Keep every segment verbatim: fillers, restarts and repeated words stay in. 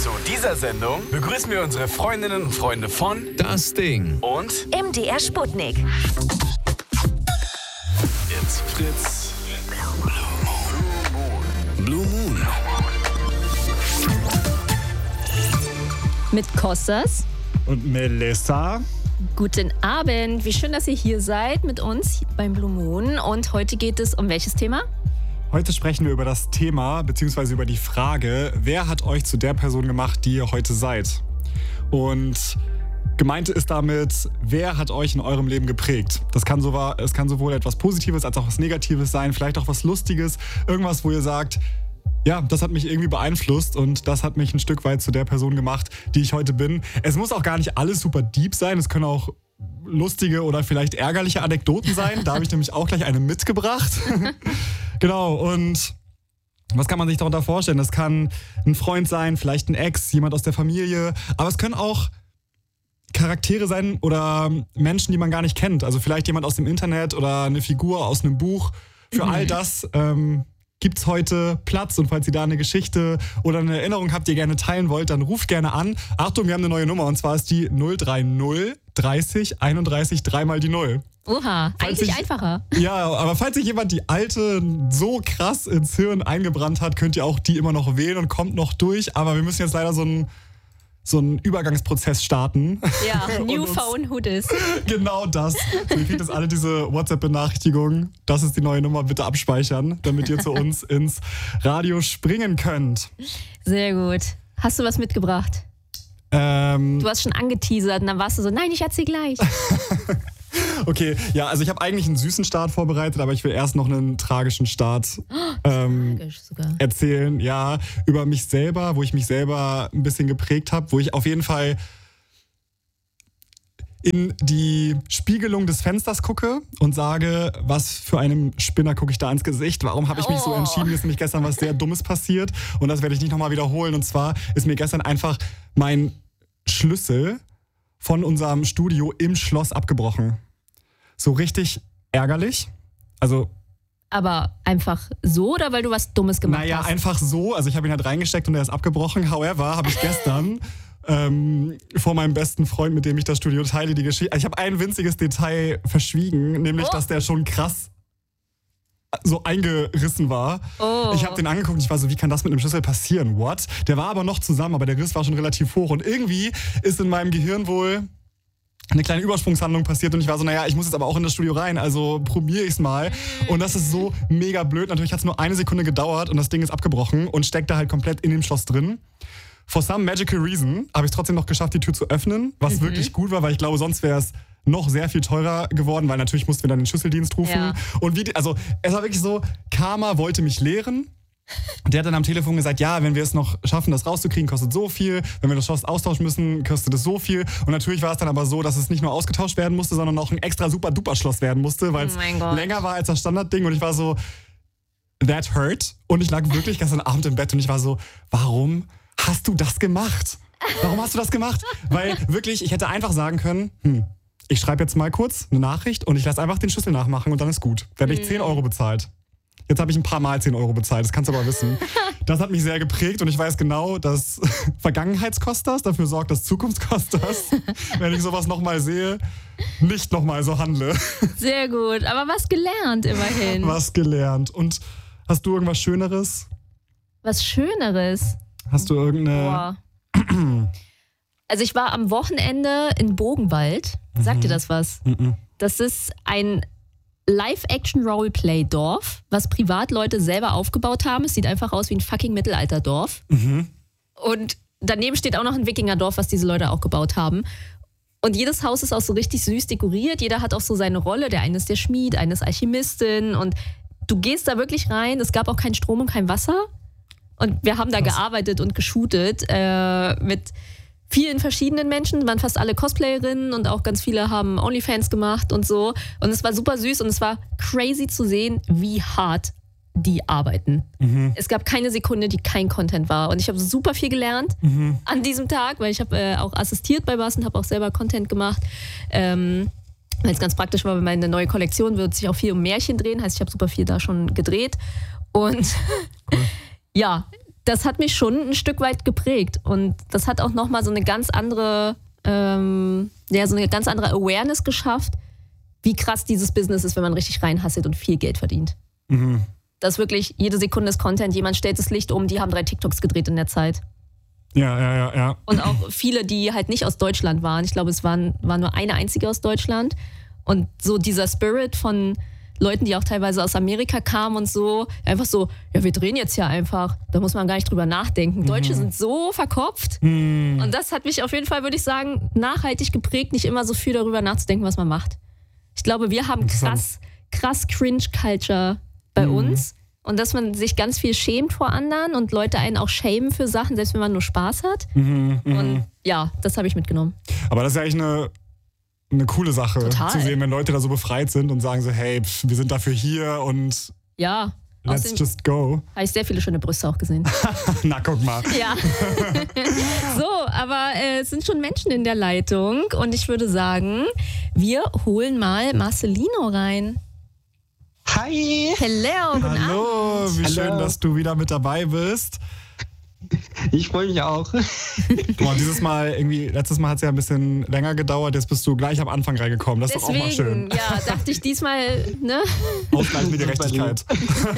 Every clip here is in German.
Zu dieser Sendung begrüßen wir unsere Freundinnen und Freunde von Das Ding und M D R Sputnik. It's Fritz. Blue Moon. Mit Kostas und Melissa. Guten Abend, wie schön, dass ihr hier seid mit uns beim Blue Moon. Und heute geht es um welches Thema? Heute sprechen wir über das Thema, beziehungsweise über die Frage, wer hat euch zu der Person gemacht, die ihr heute seid? Und gemeint ist damit, wer hat euch in eurem Leben geprägt? Das kann, so, es kann sowohl etwas Positives als auch was Negatives sein, vielleicht auch was Lustiges, irgendwas, wo ihr sagt, ja, das hat mich irgendwie beeinflusst und das hat mich ein Stück weit zu der Person gemacht, die ich heute bin. Es muss auch gar nicht alles super deep sein, es können auch lustige oder vielleicht ärgerliche Anekdoten sein. Da habe ich nämlich auch gleich eine mitgebracht. Genau, und was kann man sich darunter vorstellen? Das kann ein Freund sein, vielleicht ein Ex, jemand aus der Familie, aber es können auch Charaktere sein oder Menschen, die man gar nicht kennt. Also vielleicht jemand aus dem Internet oder eine Figur aus einem Buch. Für mhm. all das ähm, gibt es heute Platz, und falls ihr da eine Geschichte oder eine Erinnerung habt, die ihr gerne teilen wollt, dann ruft gerne an. Achtung, wir haben eine neue Nummer, und zwar ist die null drei null dreißig einunddreißig dreimal die Null. Oha, Falls eigentlich sich, einfacher. Ja, aber falls sich jemand die alte so krass ins Hirn eingebrannt hat, könnt ihr auch die immer noch wählen und kommt noch durch. Aber wir müssen jetzt leider so einen so einen Übergangsprozess starten. Ja, New Phone, who dis? Genau das. So, ihr kriegt jetzt alle diese WhatsApp-Benachrichtigungen. Das ist die neue Nummer, bitte abspeichern, damit ihr zu uns ins Radio springen könnt. Sehr gut. Hast du was mitgebracht? Ähm, du hast schon angeteasert und dann warst du so, nein, ich erzähl gleich. Okay, ja, also ich habe eigentlich einen süßen Start vorbereitet, aber ich will erst noch einen tragischen Start ähm, Tragisch sogar. erzählen. Ja, über mich selber, wo ich mich selber ein bisschen geprägt habe, wo ich auf jeden Fall in die Spiegelung des Fensters gucke und sage, was für einem Spinner gucke ich da ins Gesicht? Warum habe ich mich so Oh. entschieden? Ist nämlich gestern was sehr Dummes passiert und das werde ich nicht nochmal wiederholen. Und zwar ist mir gestern einfach mein Schlüssel von unserem Studio im Schloss abgebrochen. So richtig ärgerlich. Also Aber einfach so oder weil du was Dummes gemacht naja, hast? einfach so. Also ich habe ihn halt reingesteckt und er ist abgebrochen. However, habe ich gestern ähm, vor meinem besten Freund, mit dem ich das Studio teile, die Geschichte. Ich habe ein winziges Detail verschwiegen, nämlich, Oh. dass der schon krass so eingerissen war. Oh. Ich habe den angeguckt und ich war so, wie kann das mit einem Schlüssel passieren? What? Der war aber noch zusammen, aber der Riss war schon relativ hoch. Und irgendwie ist in meinem Gehirn wohl eine kleine Übersprungshandlung passiert und ich war so, naja, ich muss jetzt aber auch in das Studio rein, also probiere ich es mal. Und das ist so mega blöd. Natürlich hat es nur eine Sekunde gedauert und das Ding ist abgebrochen und steckt da halt komplett in dem Schloss drin. For some magical reason habe ich es trotzdem noch geschafft, die Tür zu öffnen, was mhm. wirklich gut war, weil ich glaube, sonst wäre es noch sehr viel teurer geworden, weil natürlich mussten wir dann den Schlüsseldienst rufen. Ja. Und wie, also es war wirklich so, Karma wollte mich lehren. Der hat dann am Telefon gesagt, ja, wenn wir es noch schaffen, das rauszukriegen, kostet so viel. Wenn wir das Schloss austauschen müssen, kostet es so viel. Und natürlich war es dann aber so, dass es nicht nur ausgetauscht werden musste, sondern auch ein extra super duper Schloss werden musste, weil es Oh länger war als das Standardding. Und ich war so, that hurt. Und ich lag wirklich gestern Abend im Bett und ich war so, warum hast du das gemacht? Warum hast du das gemacht? Weil wirklich, ich hätte einfach sagen können, hm, ich schreibe jetzt mal kurz eine Nachricht und ich lasse einfach den Schlüssel nachmachen und dann ist gut. Da habe ich zehn Euro bezahlt. Jetzt habe ich ein paar Mal zehn Euro bezahlt, das kannst du aber wissen. Das hat mich sehr geprägt und ich weiß genau, dass Vergangenheitskostas dafür sorgt, dass Zukunftskostas, wenn ich sowas nochmal sehe, nicht nochmal so handle. Sehr gut, aber was gelernt immerhin. Was gelernt. Und hast du irgendwas Schöneres? Was Schöneres? Hast du irgendeine... Boah. Also ich war am Wochenende in Bogenwald. Sagt dir das was? Mhm. Das ist ein Live-Action-Roleplay-Dorf, was Privatleute selber aufgebaut haben. Es sieht einfach aus wie ein fucking Mittelalterdorf. Mhm. Und daneben steht auch noch ein Wikingerdorf, was diese Leute auch gebaut haben. Und jedes Haus ist auch so richtig süß dekoriert. Jeder hat auch so seine Rolle. Der eine ist der Schmied, eine ist Alchemistin. Und du gehst da wirklich rein. Es gab auch keinen Strom und kein Wasser. Und wir haben da Krass. gearbeitet und geshootet äh, mit vielen verschiedenen Menschen, waren fast alle Cosplayerinnen und auch ganz viele haben OnlyFans gemacht und so. Und es war super süß und es war crazy zu sehen, wie hart die arbeiten. Mhm. Es gab keine Sekunde, die kein Content war. Und ich habe super viel gelernt mhm. an diesem Tag, weil ich habe äh, auch assistiert bei was und habe auch selber Content gemacht. Ähm, weil es ganz praktisch war, weil meine neue Kollektion wird sich auch viel um Märchen drehen. Heißt, ich habe super viel da schon gedreht. Und cool. ja, das hat mich schon ein Stück weit geprägt. Und das hat auch nochmal so eine ganz andere, ähm, ja, so eine ganz andere Awareness geschafft, wie krass dieses Business ist, wenn man richtig reinhasselt und viel Geld verdient. Mhm. Dass wirklich jede Sekunde ist Content, jemand stellt das Licht um, die haben drei TikToks gedreht in der Zeit. Ja, ja, ja, ja. Und auch viele, die halt nicht aus Deutschland waren. Ich glaube, es waren, war nur eine einzige aus Deutschland. Und so dieser Spirit von Leuten, die auch teilweise aus Amerika kamen und so, einfach so, ja, wir drehen jetzt ja einfach. Da muss man gar nicht drüber nachdenken. Mhm. Deutsche sind so verkopft. Mhm. Und das hat mich auf jeden Fall, würde ich sagen, nachhaltig geprägt, nicht immer so viel darüber nachzudenken, was man macht. Ich glaube, wir haben krass, krass Cringe-Culture bei mhm. uns. Und dass man sich ganz viel schämt vor anderen und Leute einen auch schämen für Sachen, selbst wenn man nur Spaß hat. Mhm, und ja, das habe ich mitgenommen. Aber das ist ja eigentlich eine, eine coole Sache, Total. Zu sehen, wenn Leute da so befreit sind und sagen so, hey, pff, wir sind dafür hier und ja, let's just go. Habe ich sehr viele schöne Brüste auch gesehen. Na, guck mal. Ja. So, aber äh, es sind schon Menschen in der Leitung und ich würde sagen, wir holen mal Marcelino rein. Hi! Hello, guten Hallo, Abend. wie Hallo. schön, dass du wieder mit dabei bist. Ich freue mich auch. Und dieses Mal, irgendwie, letztes Mal hat es ja ein bisschen länger gedauert, jetzt bist du gleich am Anfang reingekommen. Das Deswegen, ist doch auch mal schön. ja, dachte ich diesmal, ne? Ausgleichende Gerechtigkeit.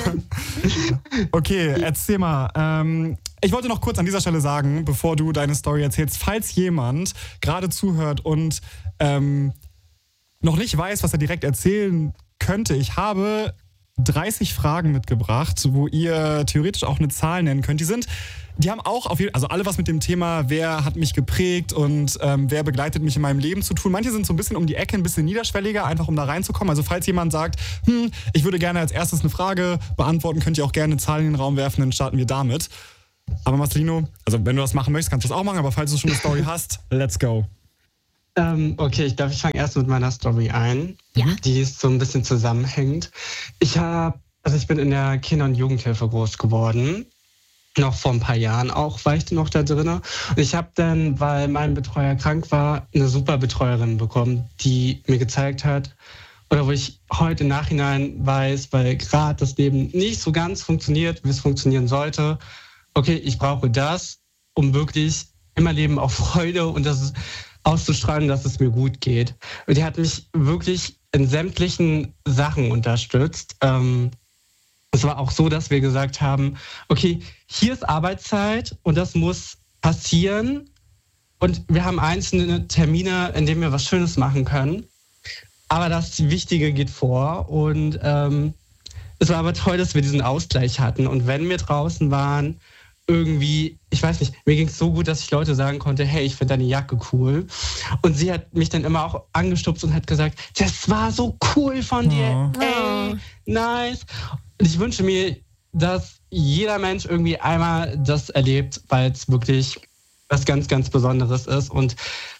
Okay, erzähl mal. Ähm, ich wollte noch kurz an dieser Stelle sagen, bevor du deine Story erzählst, falls jemand gerade zuhört und ähm, noch nicht weiß, was er direkt erzählen könnte, ich habe dreißig Fragen mitgebracht, wo ihr theoretisch auch eine Zahl nennen könnt. Die sind, die haben auch auf jeden also alle was mit dem Thema, wer hat mich geprägt und ähm, wer begleitet mich in meinem Leben zu tun. Manche sind so ein bisschen um die Ecke, ein bisschen niederschwelliger, einfach um da reinzukommen. Also falls jemand sagt, hm, ich würde gerne als erstes eine Frage beantworten, könnt ihr auch gerne Zahlen in den Raum werfen, dann starten wir damit. Aber Marcelino, also wenn du das machen möchtest, kannst du das auch machen, aber falls du schon eine Story hast, let's go. Ähm, okay, ich glaube, ich fange erst mit meiner Story ein, Ja. die ist so ein bisschen zusammenhängt. Ich habe, also ich bin in der Kinder- und Jugendhilfe groß geworden, noch vor ein paar Jahren auch, war ich noch da drin. Und ich habe dann, weil mein Betreuer krank war, eine super Betreuerin bekommen, die mir gezeigt hat, oder wo ich heute im Nachhinein weiß, weil gerade das Leben nicht so ganz funktioniert, wie es funktionieren sollte. Okay, ich brauche das, um wirklich in meinem Leben auch Freude und das ist auszustrahlen, dass es mir gut geht. Und die hat mich wirklich in sämtlichen Sachen unterstützt. Ähm, es war auch so, dass wir gesagt haben, okay, hier ist Arbeitszeit und das muss passieren. Und wir haben einzelne Termine, in denen wir was Schönes machen können. Aber das Wichtige geht vor. Und ähm, es war aber toll, dass wir diesen Ausgleich hatten. Und wenn wir draußen waren, irgendwie, ich weiß nicht, mir ging es so gut, dass ich Leute sagen konnte, hey, ich finde deine Jacke cool. Und sie hat mich dann immer auch angestupst und hat gesagt, das war so cool von dir, Oh. ey, nice. Und ich wünsche mir, dass jeder Mensch irgendwie einmal das erlebt, weil es wirklich was ganz, ganz Besonderes ist. Und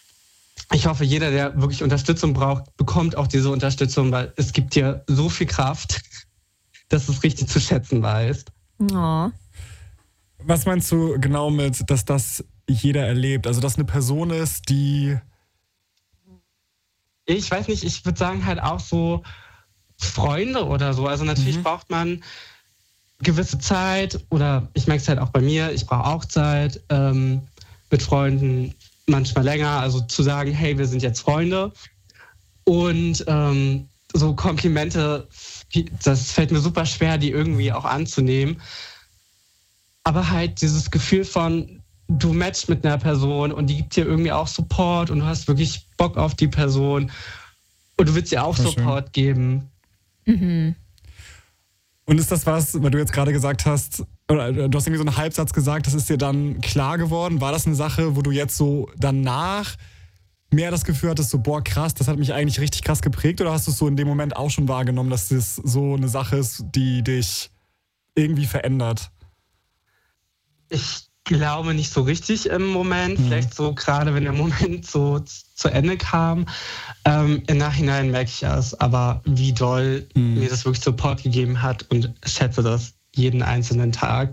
ich hoffe, jeder, der wirklich Unterstützung braucht, bekommt auch diese Unterstützung, weil es gibt dir so viel Kraft, dass du es richtig zu schätzen weißt. Oh. Was meinst du genau mit, dass das jeder erlebt? Also, dass eine Person ist, die... Ich weiß nicht, ich würde sagen halt auch so Freunde oder so. Also natürlich Mhm. braucht man gewisse Zeit oder ich merke es halt auch bei mir, ich brauche auch Zeit ähm, mit Freunden, manchmal länger. Also zu sagen, hey, wir sind jetzt Freunde. Und ähm, so Komplimente, das fällt mir super schwer, die irgendwie auch anzunehmen. Aber halt dieses Gefühl von, du matchst mit einer Person und die gibt dir irgendwie auch Support und du hast wirklich Bock auf die Person und du willst ihr auch Voll Support schön. geben. Mhm. Und ist das was, weil du jetzt gerade gesagt hast, oder du hast irgendwie so einen Halbsatz gesagt, das ist dir dann klar geworden. War das eine Sache, wo du jetzt so danach mehr das Gefühl hattest, so boah krass, das hat mich eigentlich richtig krass geprägt, oder hast du es so in dem Moment auch schon wahrgenommen, dass das so eine Sache ist, die dich irgendwie verändert? Ich glaube nicht so richtig im Moment, Mhm. vielleicht so gerade, wenn der Moment so z- zu Ende kam. Ähm, Im Nachhinein merke ich es, aber wie doll Mhm. mir das wirklich Support gegeben hat und schätze das jeden einzelnen Tag.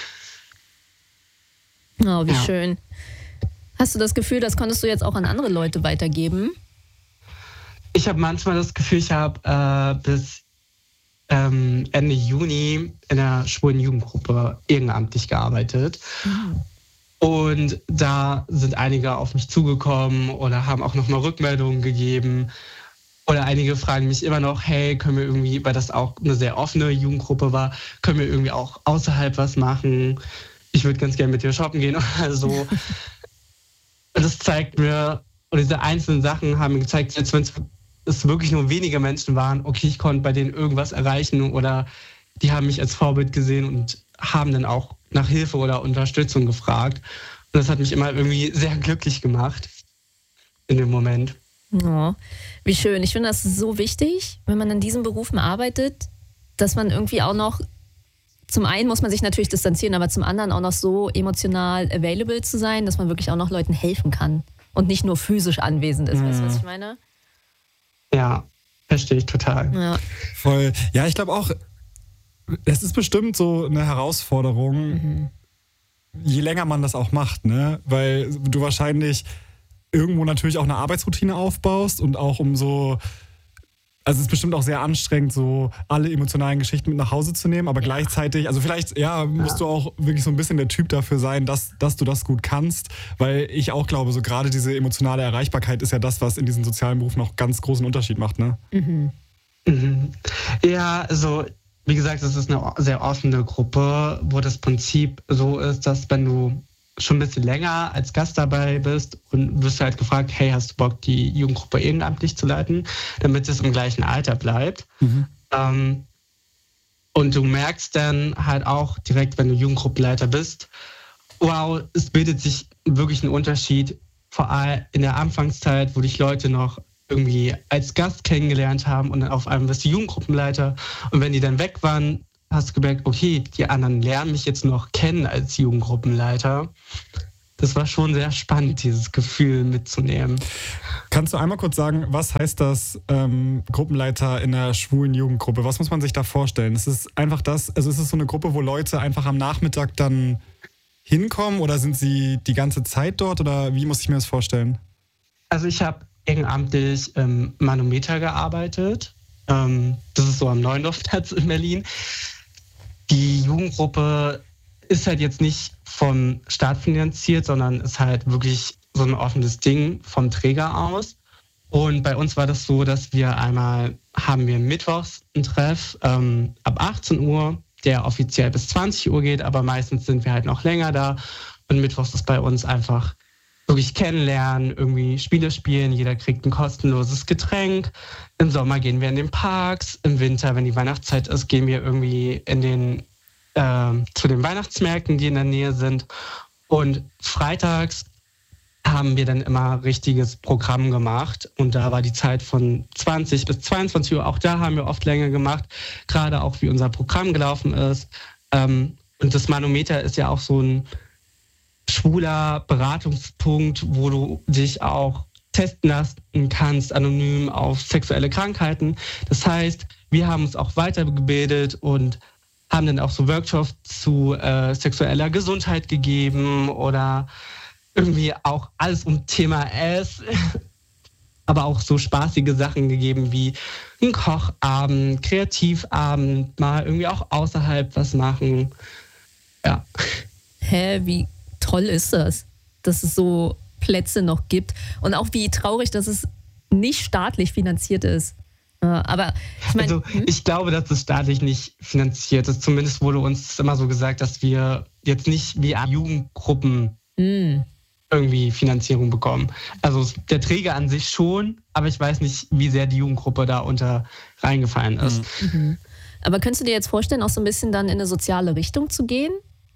Oh, wie Ja. schön. Hast du das Gefühl, das konntest du jetzt auch an andere Leute weitergeben? Ich habe manchmal das Gefühl, ich habe äh, bis ähm, Ende Juni in der schwulen Jugendgruppe ehrenamtlich gearbeitet. Mhm. Und da sind einige auf mich zugekommen oder haben auch nochmal Rückmeldungen gegeben. Oder einige fragen mich immer noch, hey, können wir irgendwie, weil das auch eine sehr offene Jugendgruppe war, können wir irgendwie auch außerhalb was machen? Ich würde ganz gerne mit dir shoppen gehen oder so. Und das zeigt mir, und diese einzelnen Sachen haben mir gezeigt, selbst wenn es wirklich nur wenige Menschen waren, okay, ich konnte bei denen irgendwas erreichen oder die haben mich als Vorbild gesehen und haben dann auch nach Hilfe oder Unterstützung gefragt. Und das hat mich immer irgendwie sehr glücklich gemacht in dem Moment. Oh, wie schön. Ich finde das so wichtig, wenn man in diesen Berufen arbeitet, dass man irgendwie auch noch, zum einen muss man sich natürlich distanzieren, aber zum anderen auch noch so emotional available zu sein, dass man wirklich auch noch Leuten helfen kann und nicht nur physisch anwesend ist. Mhm. Weißt du, was ich meine? Ja, verstehe ich total. Ja. Voll. Ja, ich glaube auch, es ist bestimmt so eine Herausforderung, mhm. je länger man das auch macht, ne? Weil du wahrscheinlich irgendwo natürlich auch eine Arbeitsroutine aufbaust und auch um so, also es ist bestimmt auch sehr anstrengend, so alle emotionalen Geschichten mit nach Hause zu nehmen, aber ja. gleichzeitig, also vielleicht, ja, musst ja. du auch wirklich so ein bisschen der Typ dafür sein, dass, dass du das gut kannst, weil ich auch glaube, so gerade diese emotionale Erreichbarkeit ist ja das, was in diesen sozialen Berufen noch ganz großen Unterschied macht, ne? Mhm. Mhm. Ja, also wie gesagt, es ist eine sehr offene Gruppe, wo das Prinzip so ist, dass wenn du schon ein bisschen länger als Gast dabei bist und wirst halt gefragt, hey, hast du Bock, die Jugendgruppe ehrenamtlich zu leiten, damit es im gleichen Alter bleibt. Mhm. Ähm, und du merkst dann halt auch direkt, wenn du Jugendgruppenleiter bist, wow, es bildet sich wirklich ein Unterschied, vor allem in der Anfangszeit, wo dich Leute noch irgendwie als Gast kennengelernt haben und dann auf einmal bist du Jugendgruppenleiter und wenn die dann weg waren, hast du gemerkt, okay, die anderen lernen mich jetzt noch kennen als Jugendgruppenleiter. Das war schon sehr spannend, dieses Gefühl mitzunehmen. Kannst du einmal kurz sagen, was heißt das ähm, Gruppenleiter in einer schwulen Jugendgruppe? Was muss man sich da vorstellen? Ist es einfach das, also ist es so eine Gruppe, wo Leute einfach am Nachmittag dann hinkommen oder sind sie die ganze Zeit dort oder wie muss ich mir das vorstellen? Also ich habe ehrenamtlich im Manometer gearbeitet. Ähm, das ist so am Neuendorfplatz in Berlin. Die Jugendgruppe ist halt jetzt nicht vom Staat finanziert, sondern ist halt wirklich so ein offenes Ding vom Träger aus. Und bei uns war das so, dass wir einmal haben wir mittwochs einen Treff ähm, ab achtzehn Uhr, der offiziell bis zwanzig Uhr geht, aber meistens sind wir halt noch länger da. Und mittwochs ist bei uns einfach wirklich kennenlernen, irgendwie Spiele spielen, jeder kriegt ein kostenloses Getränk. Im Sommer gehen wir in den Parks, im Winter, wenn die Weihnachtszeit ist, gehen wir irgendwie in den, äh, zu den Weihnachtsmärkten, die in der Nähe sind. Und freitags haben wir dann immer richtiges Programm gemacht und da war die Zeit von zwanzig bis zweiundzwanzig Uhr, auch da haben wir oft länger gemacht, gerade auch wie unser Programm gelaufen ist. Und das Manometer ist ja auch so ein schwuler Beratungspunkt, wo du dich auch testen lassen kannst, anonym auf sexuelle Krankheiten. Das heißt, wir haben uns auch weitergebildet und haben dann auch so Workshops zu äh, sexueller Gesundheit gegeben oder irgendwie auch alles um Thema S, aber auch so spaßige Sachen gegeben wie ein Kochabend, Kreativabend, mal irgendwie auch außerhalb was machen. Ja. Hä, wie toll ist das, dass es so Plätze noch gibt und auch wie traurig, dass es nicht staatlich finanziert ist. Aber ich meine, also ich glaube, dass es staatlich nicht finanziert ist. Zumindest wurde uns immer so gesagt, dass wir jetzt nicht wie Jugendgruppen mm. irgendwie Finanzierung bekommen. Also der Träger an sich schon, aber ich weiß nicht, wie sehr die Jugendgruppe da unter reingefallen ist. Mhm. Aber könntest du dir jetzt vorstellen, auch so ein bisschen dann in eine soziale Richtung zu gehen?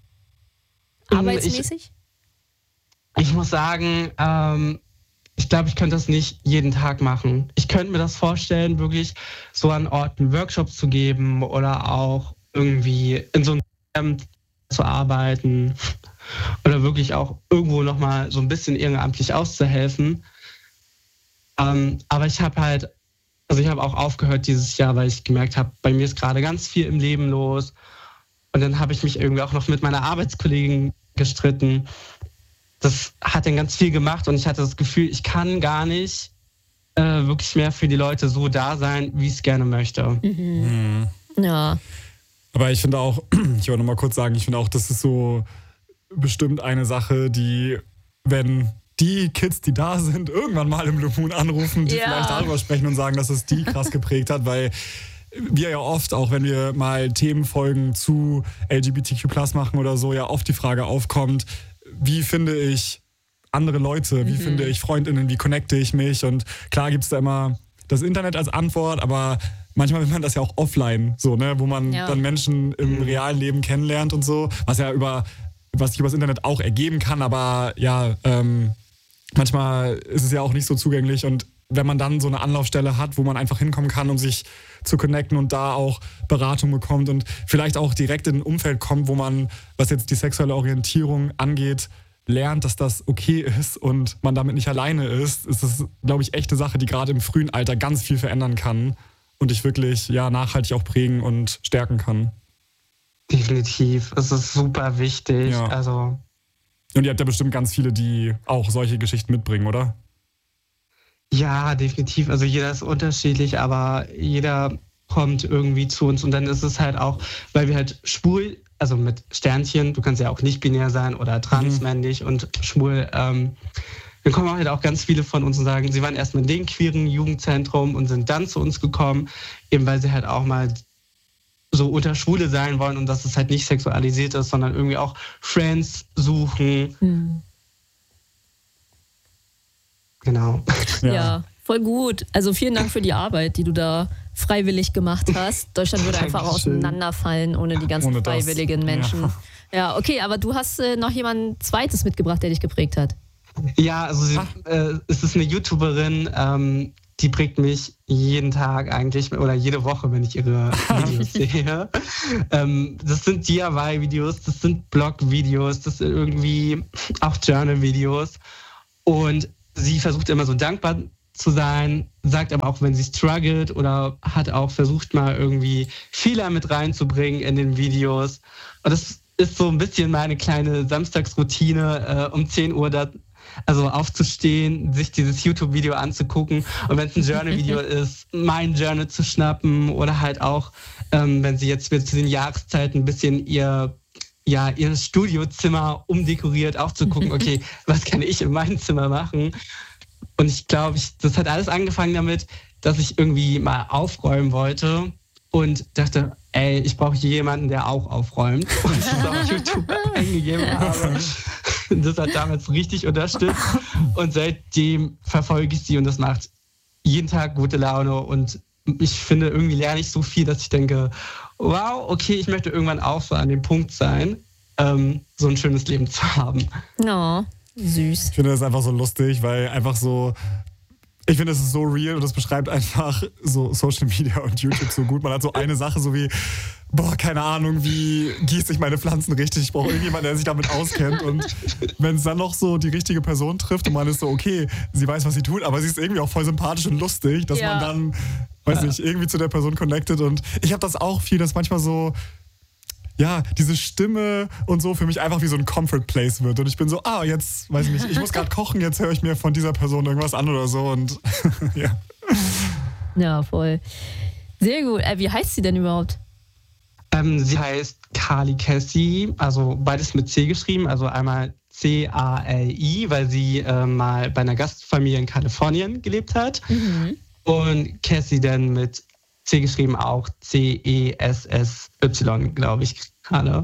Arbeitsmäßig? Ich, ich muss sagen, ähm, ich glaube, ich könnte das nicht jeden Tag machen. Ich könnte mir das vorstellen, wirklich so an Orten Workshops zu geben oder auch irgendwie in so einem Camp zu arbeiten oder wirklich auch irgendwo nochmal so ein bisschen ehrenamtlich auszuhelfen. Ähm, aber ich habe halt, also ich habe auch aufgehört dieses Jahr, weil ich gemerkt habe, bei mir ist gerade ganz viel im Leben los. Und dann habe ich mich irgendwie auch noch mit meiner Arbeitskollegin gestritten. Das hat dann ganz viel gemacht und ich hatte das Gefühl, ich kann gar nicht äh, wirklich mehr für die Leute so da sein, wie ich es gerne möchte. Mhm. Ja. Aber ich finde auch, ich wollte noch mal kurz sagen, ich finde auch, das ist so bestimmt eine Sache, die, wenn die Kids, die da sind, irgendwann mal im Blue Moon anrufen, die ja. vielleicht darüber sprechen und sagen, dass es die krass geprägt hat, weil wir ja oft, auch wenn wir mal Themenfolgen zu L G B T Q plus machen oder so, ja oft die Frage aufkommt, wie finde ich andere Leute, wie mhm. finde ich FreundInnen, wie connecte ich mich? Und klar gibt es da immer das Internet als Antwort, aber manchmal will man das ja auch offline, so, ne, wo man ja. dann Menschen im realen Leben kennenlernt und so, was ja über, was sich über das Internet auch ergeben kann, aber ja, ähm, manchmal ist es ja auch nicht so zugänglich und wenn man dann so eine Anlaufstelle hat, wo man einfach hinkommen kann, um sich zu connecten und da auch Beratung bekommt und vielleicht auch direkt in ein Umfeld kommt, wo man, was jetzt die sexuelle Orientierung angeht, lernt, dass das okay ist und man damit nicht alleine ist, ist das, glaube ich, echte Sache, die gerade im frühen Alter ganz viel verändern kann und dich wirklich ja, nachhaltig auch prägen und stärken kann. Definitiv. Es ist super wichtig. Ja. Also und ihr habt ja bestimmt ganz viele, die auch solche Geschichten mitbringen, oder? Ja, definitiv. Also jeder ist unterschiedlich, aber jeder kommt irgendwie zu uns und dann ist es halt auch, weil wir halt schwul, also mit Sternchen, du kannst ja auch nicht binär sein oder transmännlich mhm. und schwul, ähm, dann kommen halt auch ganz viele von uns und sagen, sie waren erstmal in dem queeren Jugendzentrum und sind dann zu uns gekommen, eben weil sie halt auch mal so unter Schwule sein wollen und dass es halt nicht sexualisiert ist, sondern irgendwie auch Friends suchen. Mhm. Genau. Ja. ja, voll gut. Also vielen Dank für die Arbeit, die du da freiwillig gemacht hast. Deutschland würde einfach auseinanderfallen ohne die ganzen ohne freiwilligen Menschen. Ja. ja, okay, aber du hast äh, noch jemanden Zweites mitgebracht, der dich geprägt hat. Ja, also sie, äh, es ist eine YouTuberin, ähm, die prägt mich jeden Tag eigentlich oder jede Woche, wenn ich ihre Videos sehe. Ähm, das sind D I Y-Videos, das sind Blog-Videos, das sind irgendwie auch Journal-Videos. Und sie versucht immer so dankbar zu sein, sagt aber auch, wenn sie struggelt oder hat auch versucht, mal irgendwie Fehler mit reinzubringen in den Videos. Und das ist so ein bisschen meine kleine Samstagsroutine, äh, um zehn Uhr da, also aufzustehen, sich dieses YouTube-Video anzugucken und wenn es ein Journal-Video ist, mein Journal zu schnappen oder halt auch, ähm, wenn sie jetzt zu den Jahreszeiten ein bisschen ihr ja, ihr Studiozimmer umdekoriert, auch zu gucken, okay, was kann ich in meinem Zimmer machen? Und ich glaube, ich, das hat alles angefangen damit, dass ich irgendwie mal aufräumen wollte und dachte, ey, ich brauche jemanden, der auch aufräumt. Und ich das auf YouTube eingegeben habe. Das hat damals richtig unterstützt. Und seitdem verfolge ich sie und das macht jeden Tag gute Laune. Und ich finde, irgendwie lerne ich so viel, dass ich denke, wow, okay, ich möchte irgendwann auch so an dem Punkt sein, ähm, so ein schönes Leben zu haben. Oh, süß. Ich finde das einfach so lustig, weil einfach so, ich finde, es ist so real und das beschreibt einfach so Social Media und YouTube so gut. Man hat so eine Sache, so wie, boah, keine Ahnung, wie gieße ich meine Pflanzen richtig? Ich brauche irgendjemanden, der sich damit auskennt. Und wenn es dann noch so die richtige Person trifft und man ist so, okay, sie weiß, was sie tut, aber sie ist irgendwie auch voll sympathisch und lustig, dass ja. man dann, weiß nicht, irgendwie zu der Person connected. Und ich habe das auch viel, dass manchmal so, ja, diese Stimme und so für mich einfach wie so ein Comfort Place wird. Und ich bin so, ah, jetzt, weiß ich nicht, ich muss gerade kochen, jetzt höre ich mir von dieser Person irgendwas an oder so. Und ja. Ja, voll. Sehr gut. Äh, wie heißt sie denn überhaupt? Ähm, sie heißt Kali Cassie, also beides mit C geschrieben, also einmal C A L I, weil sie äh, mal bei einer Gastfamilie in Kalifornien gelebt hat. Mhm. Und Cassie dann mit C geschrieben auch C E S S Y, glaube ich gerade.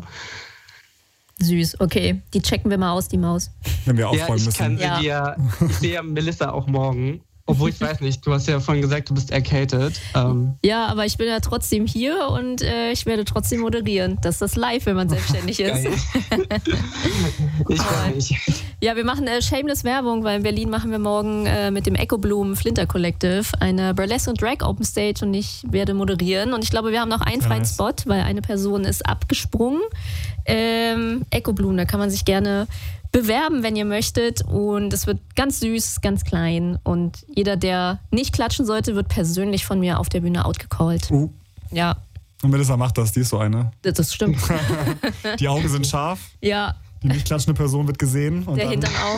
Süß, okay. Die checken wir mal aus, die Maus. Wenn wir aufräumen ja, ich müssen. Kann sie ja. dir, ich sehe ja Melissa auch morgen. Obwohl, ich weiß nicht, du hast ja vorhin gesagt, du bist erkältet. Ähm. Ja, aber ich bin ja trotzdem hier und äh, ich werde trotzdem moderieren. Das ist das live, wenn man selbstständig ist. Ich kann nicht. Ja, wir machen äh, shameless Werbung, weil in Berlin machen wir morgen äh, mit dem Echo Bloom Flinter Collective eine Burlesque und Drag Open Stage und ich werde moderieren. Und ich glaube, wir haben noch einen freien nice. Spot, weil eine Person ist abgesprungen. Ähm, Echo Bloom, da kann man sich gerne bewerben, wenn ihr möchtet. Und es wird ganz süß, ganz klein. Und jeder, der nicht klatschen sollte, wird persönlich von mir auf der Bühne outgecallt. Uh. Ja. Und Melissa macht das, die ist so eine. Das stimmt. Die Augen sind scharf. Ja. Die nicht klatschende Person wird gesehen. Und der dann Hintern auch.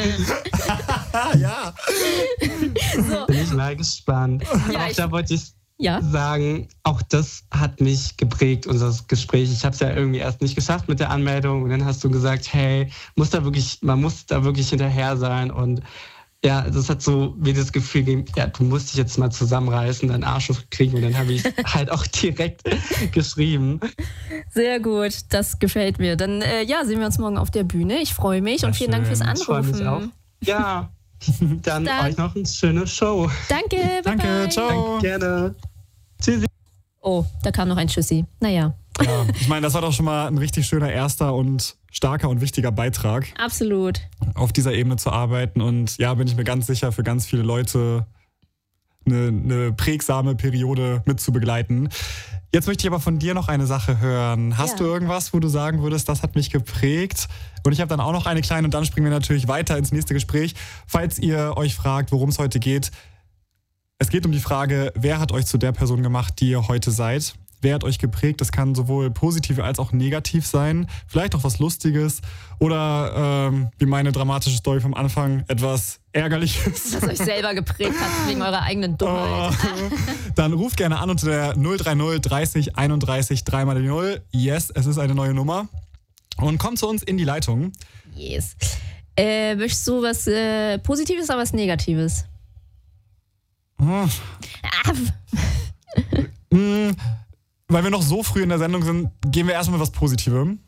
Ja. So. Bin ich mal gespannt. Ja, auch ich da wollte ich Ja. sagen, auch das hat mich geprägt, unser Gespräch. Ich habe es ja irgendwie erst nicht geschafft mit der Anmeldung und dann hast du gesagt, hey, muss da wirklich, man muss da wirklich hinterher sein und ja, das hat so wie das Gefühl gegeben, ja, du musst dich jetzt mal zusammenreißen, deinen Arsch kriegen und dann habe ich halt auch direkt geschrieben. Sehr gut, das gefällt mir. Dann äh, ja, sehen wir uns morgen auf der Bühne. Ich freue mich und vielen Dank fürs Ich freue mich auch. Anrufen. Ja, dann, Dann. euch noch eine schöne Show. Danke, bye Danke, bye. ciao. Gerne. Tschüssi. Oh, da kam noch ein Tschüssi. Naja, Ja, ich meine, das war doch schon mal ein richtig schöner erster und starker und wichtiger Beitrag, absolut. auf dieser Ebene zu arbeiten. Und ja, bin ich mir ganz sicher, für ganz viele Leute eine, eine prägsame Periode mit zu begleiten. Jetzt möchte ich aber von dir noch eine Sache hören. Hast Ja. du irgendwas, wo du sagen würdest, das hat mich geprägt? Und ich habe dann auch noch eine kleine und dann springen wir natürlich weiter ins nächste Gespräch. Falls ihr euch fragt, worum es heute geht. Es geht um die Frage, wer hat euch zu der Person gemacht, die ihr heute seid? Wer hat euch geprägt? Das kann sowohl positiv als auch negativ sein. Vielleicht auch was Lustiges oder ähm, wie meine dramatische Story vom Anfang, etwas Ärgerliches. Das euch selber geprägt hat wegen eurer eigenen Dummheit. Oh. Dann ruft gerne an unter der null drei null dreißig einunddreißig drei mal die null. Yes, es ist eine neue Nummer. Und kommt zu uns in die Leitung. Yes. Äh, möchtest du was äh, Positives oder was Negatives? Hm. Ah, Hm, Weil wir noch so früh in der Sendung sind, gehen wir erstmal mit was Positivem.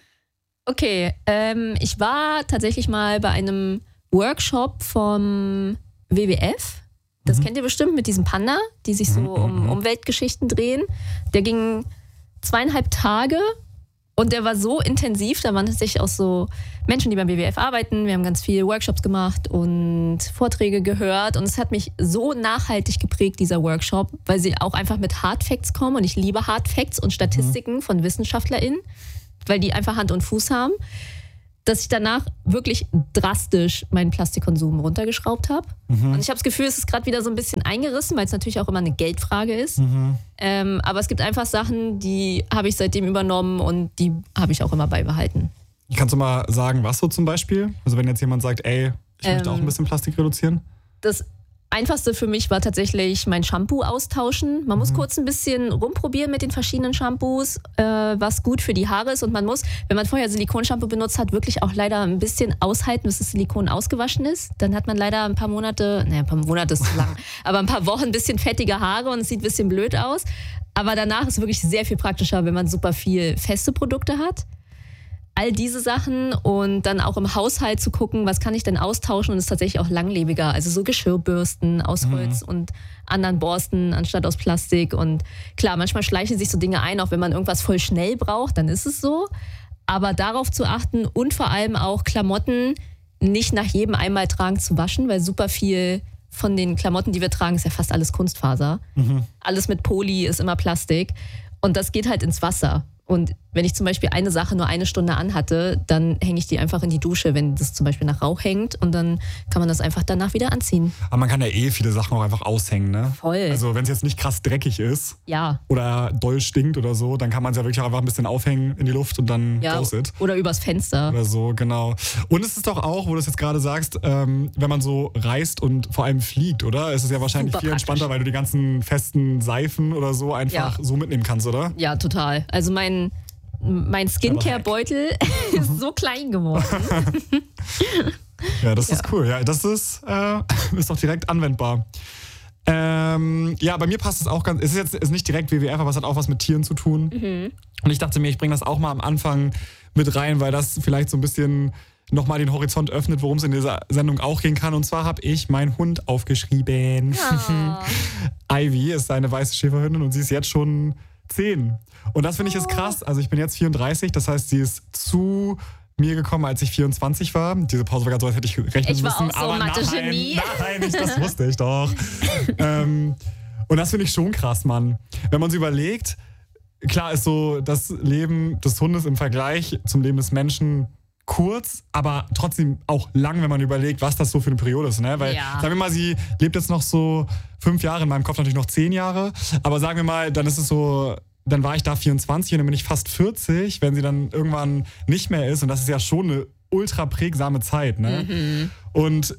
okay, ähm, ich war tatsächlich mal bei einem Workshop vom W W F. Das kennt ihr bestimmt mit diesem Panda, die sich so um Umweltgeschichten drehen. Der ging zweieinhalb Tage und der war so intensiv. Da waren tatsächlich auch so Menschen, die beim W W F arbeiten. Wir haben ganz viele Workshops gemacht und Vorträge gehört. Und es hat mich so nachhaltig geprägt, dieser Workshop, weil sie auch einfach mit Hard Facts kommen. Und ich liebe Hard Facts und Statistiken von WissenschaftlerInnen, weil die einfach Hand und Fuß haben, dass ich danach wirklich drastisch meinen Plastikkonsum runtergeschraubt habe. Und ich habe das Gefühl, es ist gerade wieder so ein bisschen eingerissen, weil es natürlich auch immer eine Geldfrage ist. Ähm, aber es gibt einfach Sachen, die habe ich seitdem übernommen und die habe ich auch immer beibehalten. Kannst du mal sagen, was so zum Beispiel? Also wenn jetzt jemand sagt, ey, ich möchte Ähm. auch ein bisschen Plastik reduzieren. Das Einfachste für mich war tatsächlich mein Shampoo austauschen. Man muss kurz ein bisschen rumprobieren mit den verschiedenen Shampoos, äh, was gut für die Haare ist. Und man muss, wenn man vorher Silikonshampoo benutzt hat, wirklich auch leider ein bisschen aushalten, bis das Silikon ausgewaschen ist. Dann hat man leider ein paar Monate, naja, ein paar Monate ist zu lang, aber ein paar Wochen ein bisschen fettige Haare und es sieht ein bisschen blöd aus. Aber danach ist es wirklich sehr viel praktischer, wenn man super viel feste Produkte hat. All diese Sachen und dann auch im Haushalt zu gucken, was kann ich denn austauschen und ist tatsächlich auch langlebiger. Also so Geschirrbürsten aus Holz und anderen Borsten anstatt aus Plastik. Und klar, manchmal schleichen sich so Dinge ein, auch wenn man irgendwas voll schnell braucht, dann ist es so. Aber darauf zu achten und vor allem auch Klamotten nicht nach jedem einmal tragen zu waschen, weil super viel von den Klamotten, die wir tragen, ist ja fast alles Kunstfaser. Alles mit Poly ist immer Plastik. Und das geht halt ins Wasser. Und wenn ich zum Beispiel eine Sache nur eine Stunde anhatte, dann hänge ich die einfach in die Dusche, wenn das zum Beispiel nach Rauch hängt. Und dann kann man das einfach danach wieder anziehen. Aber man kann ja eh viele Sachen auch einfach aushängen, ne? Voll. Also wenn es jetzt nicht krass dreckig ist Ja. oder doll stinkt oder so, dann kann man es ja wirklich auch einfach ein bisschen aufhängen in die Luft und dann ja. goes it. Oder übers Fenster. Oder so, genau. Und es ist doch auch, wo du es jetzt gerade sagst, ähm, wenn man so reist und vor allem fliegt, oder? Es ist ja wahrscheinlich Super viel praktisch. entspannter, weil du die ganzen festen Seifen oder so einfach Ja. so mitnehmen kannst, oder? Ja, total. Also mein, mein Skincare-Beutel ist so klein geworden. Ja, das Ja. ist cool. Ja, das ist, äh, ist doch direkt anwendbar. Ähm, ja, bei mir passt es auch ganz. Es ist jetzt ist nicht direkt W W F, aber es hat auch was mit Tieren zu tun. Und ich dachte mir, ich bringe das auch mal am Anfang mit rein, weil das vielleicht so ein bisschen nochmal den Horizont öffnet, worum es in dieser Sendung auch gehen kann. Und zwar habe ich meinen Hund aufgeschrieben. Ivy ist eine weiße Schäferhündin und sie ist jetzt schon zehn. Und das finde ich ist krass. Also ich bin jetzt vierunddreißig, das heißt, sie ist zu mir gekommen, als ich vierundzwanzig war. Diese Pause war gerade so, als hätte ich rechnen Ich war müssen. auch so aber Mathe-Genie. Nein, nein, ich, das wusste ich doch. ähm, und das finde ich schon krass, Mann. Wenn man sich überlegt, klar ist so das Leben des Hundes im Vergleich zum Leben des Menschen kurz, aber trotzdem auch lang, wenn man überlegt, was das so für eine Periode ist. Ne? Weil, Ja. sagen wir mal, sie lebt jetzt noch so fünf Jahre, in meinem Kopf natürlich noch zehn Jahre, aber sagen wir mal, dann ist es so, dann war ich da vierundzwanzig und dann bin ich fast vierzig, wenn sie dann irgendwann nicht mehr ist und das ist ja schon eine ultra prägsame Zeit. Ne? Und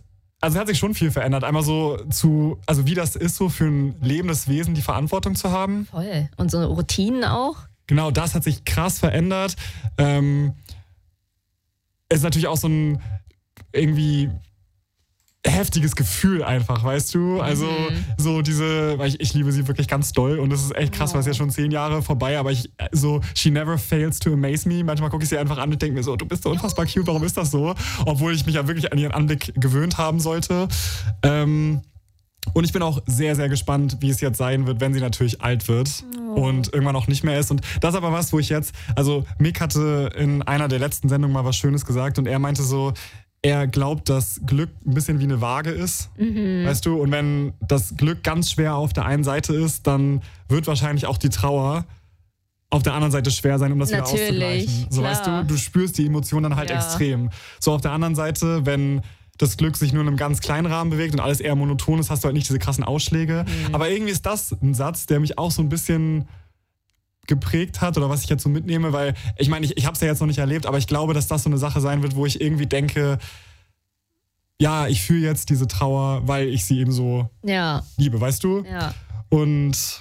also hat sich schon viel verändert. Einmal so zu, also wie das ist, so für ein lebendes Wesen die Verantwortung zu haben. Voll. Und so Routinen auch. Genau, das hat sich krass verändert. Ähm, es ist natürlich auch so ein irgendwie heftiges Gefühl einfach, weißt du? Also mhm. so diese, weil ich, ich liebe sie wirklich ganz doll und es ist echt krass, oh. weil es ja schon zehn Jahre vorbei, aber ich so, she never fails to amaze me. Manchmal gucke ich sie einfach an und denke mir so, du bist so unfassbar cute, warum ist das so? Obwohl ich mich ja wirklich an ihren Anblick gewöhnt haben sollte. Ähm, und ich bin auch sehr, sehr gespannt, wie es jetzt sein wird, wenn sie natürlich alt wird oh. und irgendwann auch nicht mehr ist. Und das ist aber was, wo ich jetzt, also Mick hatte in einer der letzten Sendungen mal was Schönes gesagt und er meinte so, er glaubt, dass Glück ein bisschen wie eine Waage ist, mhm. weißt du? Und wenn das Glück ganz schwer auf der einen Seite ist, dann wird wahrscheinlich auch die Trauer auf der anderen Seite schwer sein, um das Natürlich, wieder auszugleichen. So, klar. Weißt du, du spürst die Emotionen dann halt ja. extrem. So, auf der anderen Seite, wenn das Glück sich nur in einem ganz kleinen Rahmen bewegt und alles eher monoton ist, hast du halt nicht diese krassen Ausschläge. Mhm. Aber irgendwie ist das ein Satz, der mich auch so ein bisschen geprägt hat oder was ich jetzt so mitnehme, weil ich meine, ich, ich habe es ja jetzt noch nicht erlebt, aber ich glaube, dass das so eine Sache sein wird, wo ich irgendwie denke, ja, ich fühle jetzt diese Trauer, weil ich sie eben so ja. liebe, weißt du? Ja. Und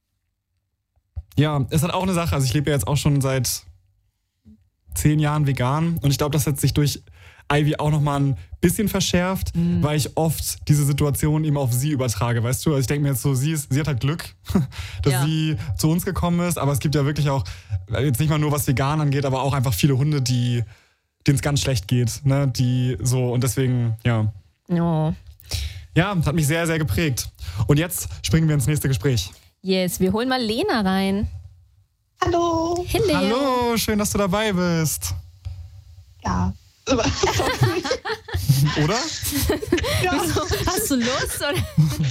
ja, es hat auch eine Sache, also ich lebe ja jetzt auch schon seit zehn Jahren vegan und ich glaube, das hat sich durch Ivy auch nochmal ein bisschen verschärft, mhm. weil ich oft diese Situation eben auf sie übertrage, weißt du? Also ich denke mir jetzt so, sie, ist, sie hat halt Glück, dass ja. sie zu uns gekommen ist, aber es gibt ja wirklich auch, jetzt nicht mal nur was vegan angeht, aber auch einfach viele Hunde, die denen es ganz schlecht geht, ne? Die so, und deswegen, ja. Oh. Ja, hat mich sehr, sehr geprägt. Und jetzt springen wir ins nächste Gespräch. Yes, wir holen mal Lena rein. Hallo. Hello. Hallo, schön, dass du dabei bist. Ja. Oder? Ja. Wieso? Hast du Lust? Oder?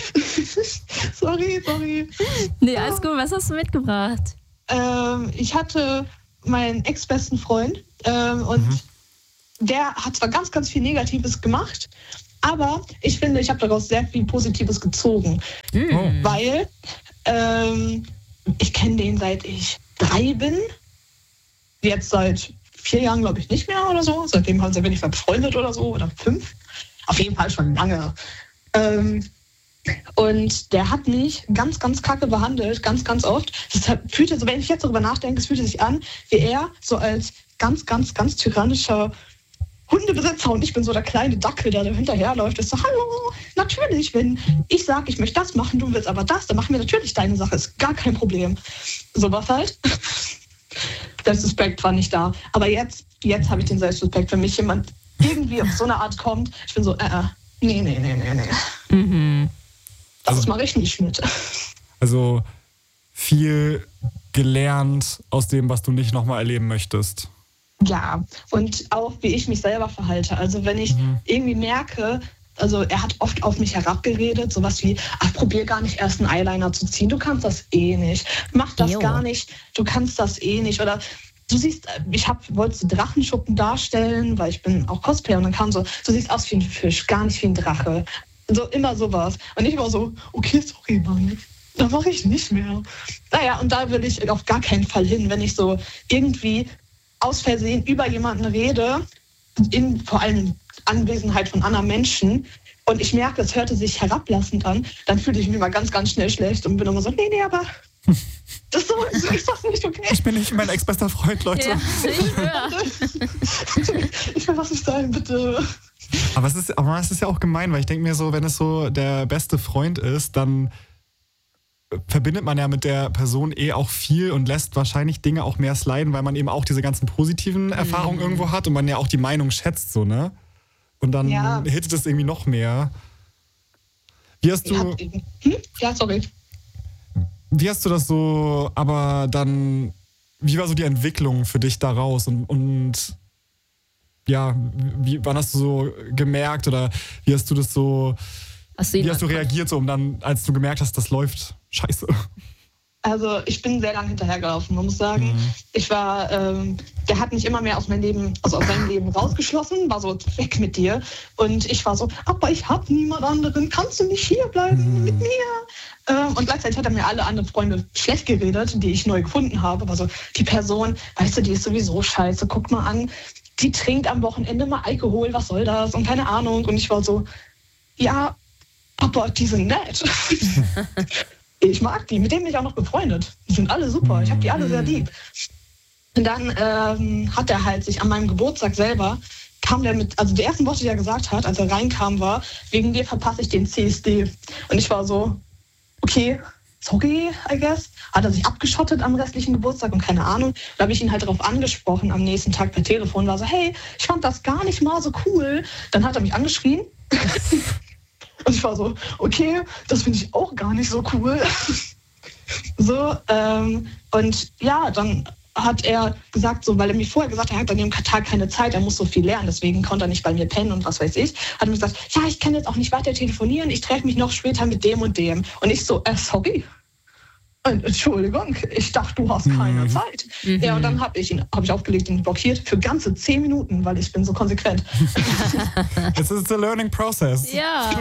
sorry, sorry. Nee, alles gut. Was hast du mitgebracht? Ähm, ich hatte meinen ex-besten Freund ähm, und mhm. der hat zwar ganz, ganz viel Negatives gemacht, aber ich finde, ich habe daraus sehr viel Positives gezogen. Mhm. Weil ähm, ich kenne den seit ich drei bin. Jetzt seit vier Jahren, glaube ich, nicht mehr oder so. Seitdem haben sie wenig befreundet oder so, oder fünf. Auf jeden Fall schon lange. Ähm, und der hat mich ganz, ganz kacke behandelt, ganz, ganz oft. Das fühlte so, wenn ich jetzt darüber nachdenke, es fühlte sich an, wie er so als ganz, ganz, ganz tyrannischer Hundebesitzer und ich bin so der kleine Dackel, der da hinterherläuft. Ist so, hallo, natürlich, wenn ich sage, ich möchte das machen, du willst aber das, dann machen wir natürlich deine Sache, ist gar kein Problem. Sowas halt. Selbstrespekt war nicht da. Aber jetzt, jetzt habe ich den Selbstrespekt. Wenn mich jemand irgendwie auf so eine Art kommt, ich bin so, äh, äh nee, nee, nee, nee, nee. Mhm. Das also, mache ich nicht mit. Also viel gelernt aus dem, was du nicht nochmal erleben möchtest. Ja, und auch wie ich mich selber verhalte. Also wenn ich mhm. irgendwie merke, also er hat oft auf mich herabgeredet, sowas wie, ach, probier gar nicht erst einen Eyeliner zu ziehen, du kannst das eh nicht. Mach das jo. gar nicht, du kannst das eh nicht. Oder du siehst, ich hab, wollte Drachenschuppen darstellen, weil ich bin auch Cosplayer und dann kam so, du siehst aus wie ein Fisch, gar nicht wie ein Drache. So immer sowas. Und ich war so, okay, sorry, Mann, da mache ich nicht mehr. Naja, und da will ich auf gar keinen Fall hin, wenn ich so irgendwie aus Versehen über jemanden rede, in vor allem in Anwesenheit von anderen Menschen, und ich merke, es hörte sich herablassend an, dann fühle ich mich mal ganz, ganz schnell schlecht und bin immer so, nee, nee, aber das so, so ist das nicht okay. Ich bin nicht mein ex-bester Freund, Leute. Ja, ich höre. Ich will was nicht sein, bitte. Aber es ist, aber es ist ja auch gemein, weil ich denke mir so, wenn es so der beste Freund ist, dann verbindet man ja mit der Person eh auch viel und lässt wahrscheinlich Dinge auch mehr sliden, weil man eben auch diese ganzen positiven Erfahrungen mhm. irgendwo hat und man ja auch die Meinung schätzt, so, ne? Und dann ja. hittet es irgendwie noch mehr. Wie hast du... Ja, hm? ja, sorry. Wie hast du das so, aber dann... Wie war so die Entwicklung für dich daraus? Und, und ja, wie, wann hast du so gemerkt oder wie hast du das so... Hast du wie hast du reagiert, so, um dann, als du gemerkt hast, das läuft scheiße? Also ich bin sehr lange hinterhergelaufen. Man muss sagen, mhm. ich war, ähm, der hat mich immer mehr aus meinem Leben, also aus seinem Leben rausgeschlossen, war so, weg mit dir. Und ich war so, aber ich habe niemand anderen, kannst du nicht hier bleiben mhm. mit mir? Ähm, und gleichzeitig hat er mir alle anderen Freunde schlecht geredet, die ich neu gefunden habe. Aber so, die Person, weißt du, die ist sowieso scheiße, guck mal an, die trinkt am Wochenende mal Alkohol, was soll das? Und keine Ahnung. Und ich war so, ja, aber die sind nett. Ich mag die, mit denen bin ich auch noch befreundet. Die sind alle super, ich habe die alle sehr lieb. Und dann ähm, hat er halt sich an meinem Geburtstag selber, kam der mit, also die ersten Worte, die er gesagt hat, als er reinkam, war, wegen dir verpasse ich den C S D. Und ich war so, okay, sorry, I guess. Hat er sich abgeschottet am restlichen Geburtstag und keine Ahnung. Da habe ich ihn halt darauf angesprochen am nächsten Tag per Telefon. War so, hey, ich fand das gar nicht mal so cool. Dann hat er mich angeschrien. Und ich war so, okay, das finde ich auch gar nicht so cool. So, ähm, und ja, dann hat er gesagt, so, weil er mir vorher gesagt hat, er hat an dem Tag keine Zeit, er muss so viel lernen, deswegen konnte er nicht bei mir pennen und was weiß ich. Hat er mir gesagt, ja, ich kann jetzt auch nicht weiter telefonieren, ich treffe mich noch später mit dem und dem. Und ich so, äh, sorry. Und, Entschuldigung, ich dachte, du hast keine mhm. Zeit. Mhm. Ja, und dann habe ich ihn hab ich aufgelegt und blockiert für ganze zehn Minuten, weil ich bin so konsequent. It's a learning process. Ja.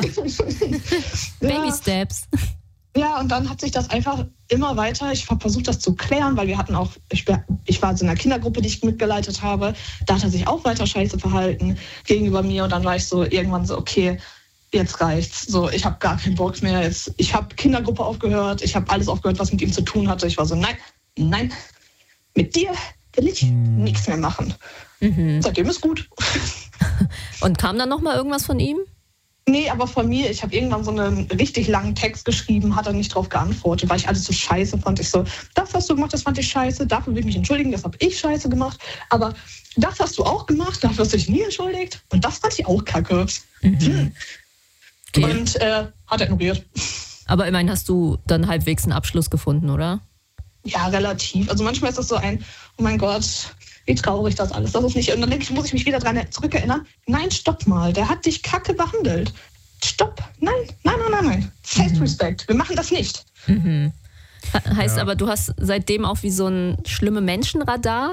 Baby Steps. Ja, und dann hat sich das einfach immer weiter, ich habe versucht, das zu klären, weil wir hatten auch, ich, ich war in einer Kindergruppe, die ich mitgeleitet habe, da hat er sich auch weiter scheiße verhalten gegenüber mir und dann war ich so irgendwann so, okay, jetzt reicht's, so, ich habe gar keinen Bock mehr, jetzt, ich habe Kindergruppe aufgehört, ich habe alles aufgehört, was mit ihm zu tun hatte, ich war so, nein, nein, mit dir will ich hm. nichts mehr machen. Mhm. Seitdem ist gut. Und kam dann nochmal irgendwas von ihm? Nee, aber von mir, ich habe irgendwann so einen richtig langen Text geschrieben, hat er nicht drauf geantwortet, weil ich alles so scheiße fand. Ich so, das hast du gemacht, das fand ich scheiße, dafür will ich mich entschuldigen, das habe ich scheiße gemacht. Aber das hast du auch gemacht, dafür hast du dich nie entschuldigt. Und das fand ich auch kacke. Mhm. Okay. Und äh, hat er ignoriert. Aber immerhin hast du dann halbwegs einen Abschluss gefunden, oder? Ja, relativ. Also manchmal ist das so ein, oh mein Gott, wie traurig das alles. Das ist nicht. Und dann denke ich, muss ich mich wieder daran zurückerinnern. Nein, stopp mal, der hat dich kacke behandelt. Stopp. Nein, nein, nein, nein, nein. Self-Respect. Wir machen das nicht. Mhm. Heißt ja. aber, du hast seitdem auch wie so ein schlimme Menschenradar?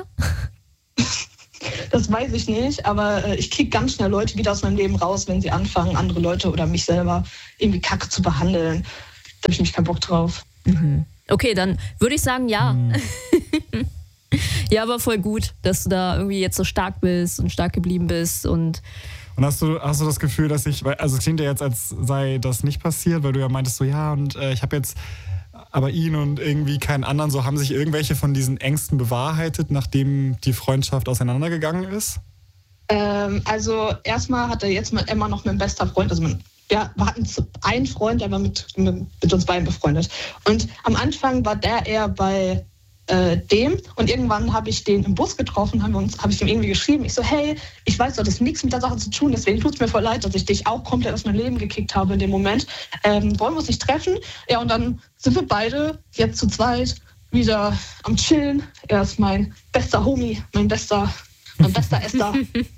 Das weiß ich nicht, aber äh, ich kriege ganz schnell Leute wieder aus meinem Leben raus, wenn sie anfangen, andere Leute oder mich selber irgendwie kacke zu behandeln. Da habe ich nämlich keinen Bock drauf. Mhm. Okay, dann würde ich sagen, ja. Mhm. Ja, aber voll gut, dass du da irgendwie jetzt so stark bist und stark geblieben bist. Und, und hast du, hast du das Gefühl, dass ich, also es klingt ja jetzt, als sei das nicht passiert, weil du ja meintest so, ja, und äh, ich habe jetzt aber ihn und irgendwie keinen anderen, so haben sich irgendwelche von diesen Ängsten bewahrheitet, nachdem die Freundschaft auseinandergegangen ist? Ähm, also erstmal hat er jetzt mit Emma noch mein bester Freund, also mein, ja, wir hatten einen Freund, der war mit, mit, mit uns beiden befreundet. Und am Anfang war der eher bei äh, dem und irgendwann habe ich den im Bus getroffen, haben wir uns, habe ich ihm irgendwie geschrieben. Ich so, hey, ich weiß, du hattest nichts mit der Sache zu tun, deswegen tut es mir voll leid, dass ich dich auch komplett aus meinem Leben gekickt habe in dem Moment. Ähm, wollen wir uns nicht treffen? Ja, und dann sind wir beide jetzt zu zweit wieder am Chillen. Er ist mein bester Homie, mein bester, mein bester Esther.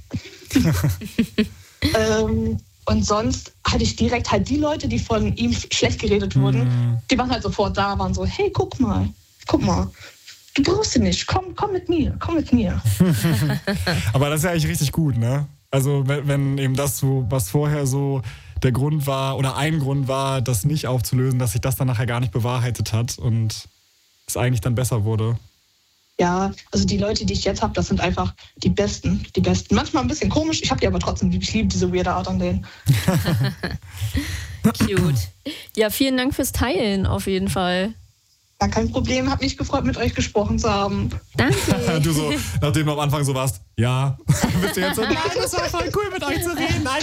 ähm, und sonst hatte ich direkt halt die Leute, die von ihm schlecht geredet wurden, mm. die waren halt sofort da, waren so, hey, guck mal, guck mal. Du brauchst ihn nicht, komm, komm mit mir, komm mit mir. Aber das ist ja eigentlich richtig gut, ne? Also wenn, wenn eben das so, was vorher so der Grund war oder ein Grund war, das nicht aufzulösen, dass sich das dann nachher gar nicht bewahrheitet hat und es eigentlich dann besser wurde. Ja, also die Leute, die ich jetzt habe, das sind einfach die Besten, die Besten. Manchmal ein bisschen komisch, ich habe die aber trotzdem lieb. Ich liebe diese weirde Art an denen. Cute. Ja, vielen Dank fürs Teilen auf jeden Fall. Gar kein Problem, hat mich gefreut, mit euch gesprochen zu haben. Danke. Du so, nachdem du am Anfang so warst, ja. Bist du jetzt so, nein, das war voll cool, mit euch zu reden. Nein,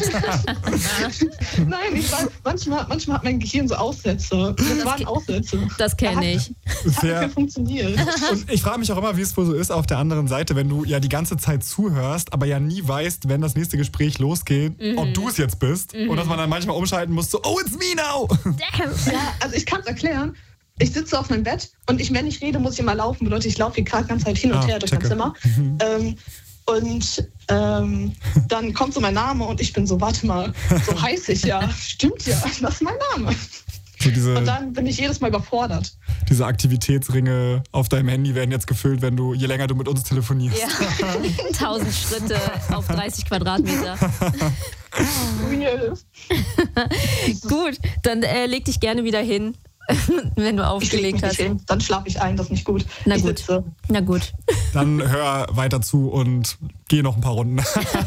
Nein, ich war, manchmal, manchmal hat mein Gehirn so Aussätze. Das, das waren Aussätze. Das kenne ich. Das hat nicht mehr funktioniert. Und ich frage mich auch immer, wie es wohl so ist auf der anderen Seite, wenn du ja die ganze Zeit zuhörst, aber ja nie weißt, wenn das nächste Gespräch losgeht, mhm. ob du es jetzt bist. Mhm. Und dass man dann manchmal umschalten muss, so, oh, it's me now. Damn. Ja, also ich kann es erklären. Ich sitze auf meinem Bett und ich, wenn ich rede, muss ich immer laufen. Bedeutet, ich laufe hier gerade ganz halt hin und ah, her durch mein Zimmer. Mhm. Ähm, und ähm, dann kommt so mein Name und ich bin so, warte mal, so heiß ich ja. Stimmt ja, das ist mein Name. So diese, und dann bin ich jedes Mal überfordert. Diese Aktivitätsringe auf deinem Handy werden jetzt gefüllt, wenn du, je länger du mit uns telefonierst. Ja. tausend Schritte auf dreißig Quadratmeter. Weird. Gut, dann äh, leg dich gerne wieder hin. wenn du Ich leg aufgelegt mich hast. nicht hin, dann schlafe ich ein, das ist nicht gut. Na ich gut. Sitze. Na gut. Dann hör weiter zu und geh noch ein paar Runden.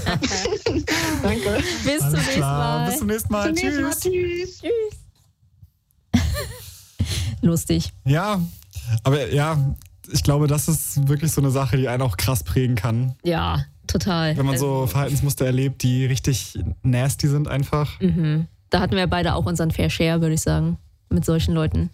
Danke. Bis zum nächsten Mal. Bis zum nächsten Mal. Zum nächsten Mal. Tschüss. Tschüss. Lustig. Ja, aber ja, ich glaube, das ist wirklich so eine Sache, die einen auch krass prägen kann. Ja, total. Wenn man so Also, Verhaltensmuster erlebt, die richtig nasty sind einfach. Mhm. Da hatten wir beide auch unseren Fair Share, würde ich sagen, mit solchen Leuten.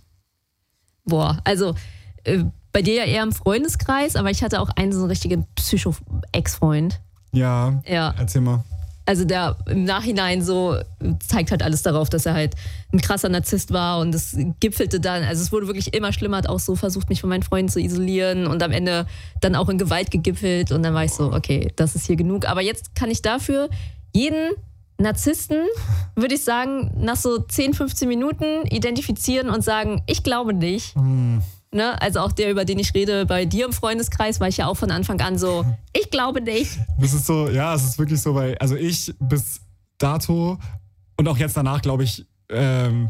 Boah, also äh, bei dir ja eher im Freundeskreis, aber ich hatte auch einen so einen richtigen Psycho-Ex-Freund. Ja, Ja, erzähl mal. also der im Nachhinein so zeigt halt alles darauf, dass er halt ein krasser Narzisst war und es gipfelte dann, also es wurde wirklich immer schlimmer, hat auch so versucht, mich von meinen Freunden zu isolieren und am Ende dann auch in Gewalt gegipfelt und dann war ich so, okay, das ist hier genug. Aber jetzt kann ich dafür jeden Narzissten, würde ich sagen, nach so zehn, fünfzehn Minuten identifizieren und sagen, ich glaube nicht. Hm. Ne? Also auch der, über den ich rede, bei dir im Freundeskreis, war ich ja auch von Anfang an so, ich glaube nicht. Das ist so, ja, es ist wirklich so, weil, also ich bis dato und auch jetzt danach, glaube ich, ähm,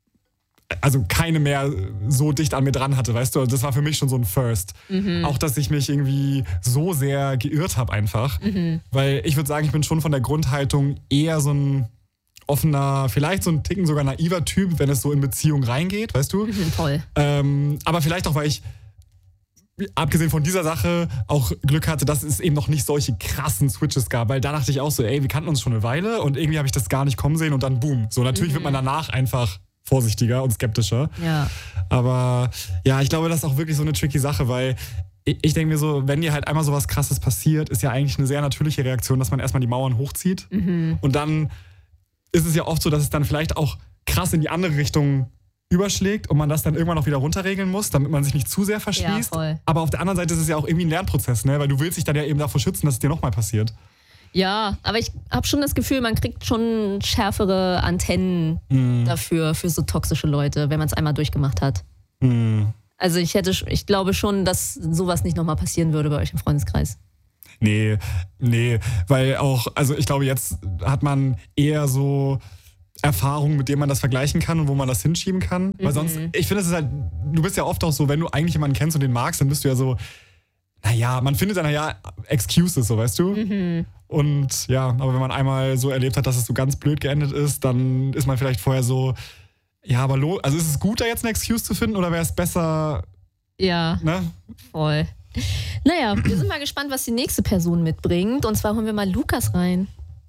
also keine mehr so dicht an mir dran hatte, weißt du? Das war für mich schon so ein First. Mhm. Auch, dass ich mich irgendwie so sehr geirrt habe einfach. Mhm. Weil ich würde sagen, ich bin schon von der Grundhaltung eher so ein offener, vielleicht so ein Ticken sogar naiver Typ, wenn es so in Beziehung reingeht, weißt du? Mhm, voll. Ähm, aber vielleicht auch, weil ich, abgesehen von dieser Sache, auch Glück hatte, dass es eben noch nicht solche krassen Switches gab. Weil da dachte ich auch so, ey, wir kannten uns schon eine Weile und irgendwie habe ich das gar nicht kommen sehen und dann boom. So, natürlich Mhm. wird man danach einfach vorsichtiger und skeptischer. Ja. Aber ja, ich glaube, das ist auch wirklich so eine tricky Sache, weil ich, ich denke mir so, wenn dir halt einmal so was Krasses passiert, ist ja eigentlich eine sehr natürliche Reaktion, dass man erstmal die Mauern hochzieht. Mhm. Und dann ist es ja oft so, dass es dann vielleicht auch krass in die andere Richtung überschlägt und man das dann irgendwann auch wieder runterregeln muss, damit man sich nicht zu sehr Ja, verschließt. voll. Aber auf der anderen Seite ist es ja auch irgendwie ein Lernprozess, ne? Weil du willst dich dann ja eben davor schützen, dass es dir nochmal passiert. Ja, aber ich habe schon das Gefühl, man kriegt schon schärfere Antennen Mhm. dafür, für so toxische Leute, wenn man es einmal durchgemacht hat. Mhm. Also ich hätte, ich glaube schon, dass sowas nicht nochmal passieren würde bei euch im Freundeskreis. Nee, nee, weil auch, also ich glaube, jetzt hat man eher so Erfahrungen, mit denen man das vergleichen kann und wo man das hinschieben kann. Weil Mhm. sonst, ich finde, es ist halt, du bist ja oft auch so, wenn du eigentlich jemanden kennst und den magst, dann bist du ja so, naja, man findet dann ja Excuses, so weißt du? Mhm. Und ja, aber wenn man einmal so erlebt hat, dass es so ganz blöd geendet ist, dann ist man vielleicht vorher so, ja, aber lo also ist es gut, da jetzt eine Excuse zu finden oder wäre es besser, Ja, ne? voll. Naja, wir sind mal gespannt, was die nächste Person mitbringt. Und zwar holen wir mal Lukas rein.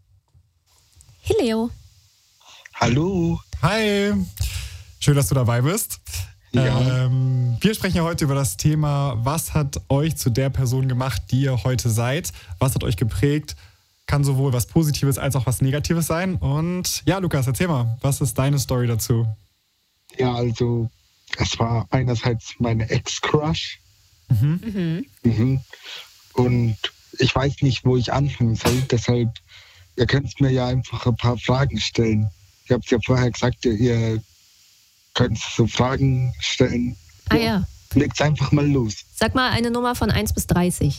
Hey Leo. Hallo. Hi, schön, dass du dabei bist. Ja. Ähm, wir sprechen ja heute über das Thema, was hat euch zu der Person gemacht, die ihr heute seid? Was hat euch geprägt? Kann sowohl was Positives als auch was Negatives sein. Und ja, Lukas, erzähl mal, was ist deine Story dazu? Ja, also es war einerseits meine Ex-Crush. Mhm. Mhm. Mhm. Und ich weiß nicht, wo ich anfangen soll. Deshalb, ihr könnt mir ja einfach ein paar Fragen stellen. Ich habe es ja vorher gesagt, ihr, ihr könnt so Fragen stellen. Ah ja. Legt's einfach mal los. Sag mal eine Nummer von eins bis dreißig.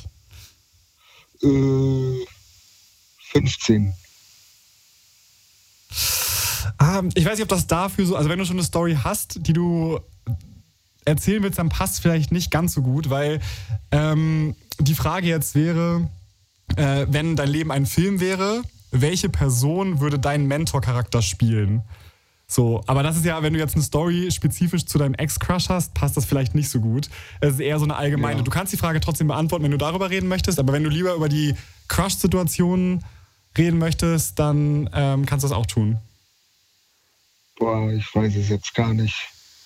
Äh, fünfzehn. Ah, ich weiß nicht, ob das dafür so, also wenn du schon eine Story hast, die du erzählen willst, dann passt vielleicht nicht ganz so gut, weil ähm, die Frage jetzt wäre, äh, wenn dein Leben ein Film wäre, welche Person würde deinen Mentor-Charakter spielen? So, aber das ist ja, wenn du jetzt eine Story spezifisch zu deinem Ex-Crush hast, passt das vielleicht nicht so gut. Es ist eher so eine allgemeine. Ja. Du kannst die Frage trotzdem beantworten, wenn du darüber reden möchtest, aber wenn du lieber über die Crush-Situationen reden möchtest, dann ähm, kannst du das auch tun. Boah, ich weiß es jetzt gar nicht.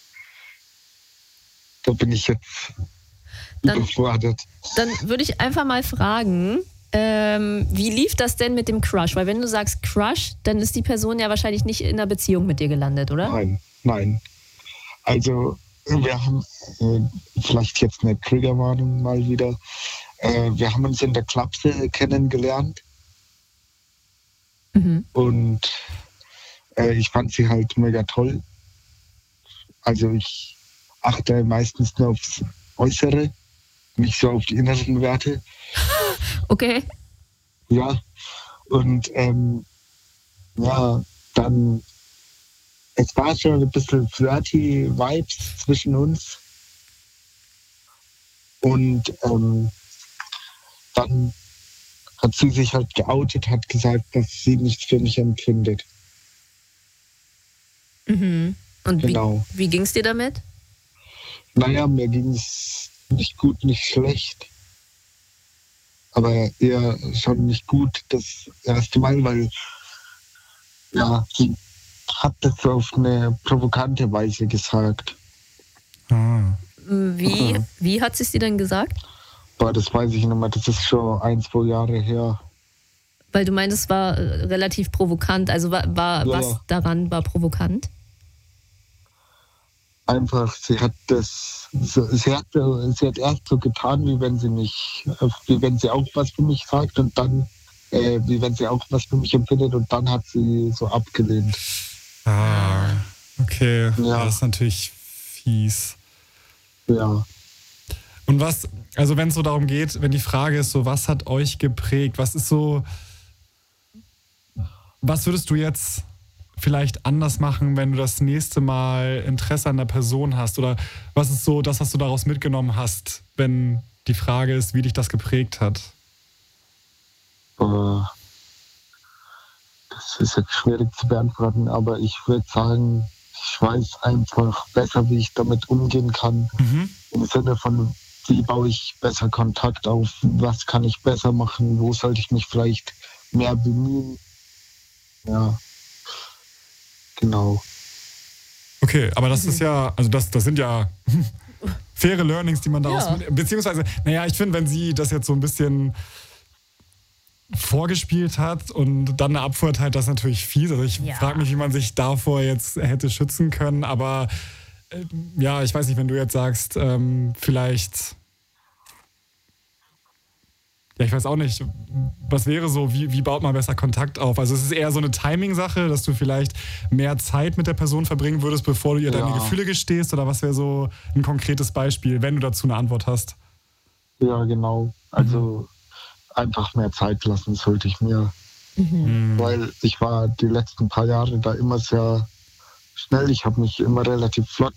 Da bin ich jetzt Dann- überfordert. Dann würde ich einfach mal fragen, ähm, wie lief das denn mit dem Crush? Weil wenn du sagst Crush, dann ist die Person ja wahrscheinlich nicht in einer Beziehung mit dir gelandet, oder? Nein, nein. Also wir haben äh, vielleicht jetzt eine Triggerwarnung mal wieder. Äh, wir haben uns in der Klapse kennengelernt Mhm. und äh, ich fand sie halt mega toll. Also ich achte meistens nur aufs Äußere, nicht so auf die inneren Werte. Okay. Ja, und ähm, ja, dann es war schon ein bisschen flirty Vibes zwischen uns. Und ähm, dann hat sie sich halt geoutet, hat gesagt, dass sie nichts für mich empfindet. Mhm. Und Genau. wie, wie ging es dir damit? Naja, mir ging es nicht gut, nicht schlecht. Aber eher schon nicht gut das erste Mal, weil ja, sie hat das auf eine provokante Weise gesagt. Ah. Wie, Mhm. wie hat sie es dir denn gesagt? Boah, das weiß ich nicht mehr, das ist schon ein, zwei Jahre her. Weil du meintest, es war äh, relativ provokant. Also war, war Ja, was ja. daran war provokant? Einfach, sie hat das, so, sie, hat, sie hat erst so getan, wie wenn sie mich, äh, wie wenn sie auch was für mich sagt und dann, äh, wie wenn sie auch was für mich empfindet und dann hat sie so abgelehnt. Ah, okay. Ja. Ja. Das ist natürlich fies. Ja. Und was, also wenn es so darum geht, wenn die Frage ist, so was hat euch geprägt? Was ist so, was würdest du jetzt vielleicht anders machen, wenn du das nächste Mal Interesse an der Person hast? Oder was ist so das, was du daraus mitgenommen hast, wenn die Frage ist, wie dich das geprägt hat? Äh, das ist jetzt schwierig zu beantworten, aber ich würde sagen, ich weiß einfach besser, wie ich damit umgehen kann. Mhm. Im Sinne von, wie baue ich besser Kontakt auf, was kann ich besser machen, wo sollte ich mich vielleicht mehr bemühen. Ja, genau. Okay, aber das ist ja, also das, das sind ja faire Learnings, die man daraus Ja. mit, beziehungsweise, naja, ich finde, wenn sie das jetzt so ein bisschen vorgespielt hat und dann eine Abfuhr erteilt, das ist natürlich fies. Also ich Ja. frage mich, wie man sich davor jetzt hätte schützen können, aber äh, ja, ich weiß nicht, wenn du jetzt sagst, ähm, vielleicht, ja, ich weiß auch nicht, was wäre so, wie, wie baut man besser Kontakt auf? Also es ist eher so eine Timing-Sache, dass du vielleicht mehr Zeit mit der Person verbringen würdest, bevor du ihr deine Ja. Gefühle gestehst, oder was wäre so ein konkretes Beispiel, wenn du dazu eine Antwort hast? Ja, genau. Also einfach mehr Zeit lassen sollte ich mir, Mhm. weil ich war die letzten paar Jahre da immer sehr schnell. Ich habe mich immer relativ flott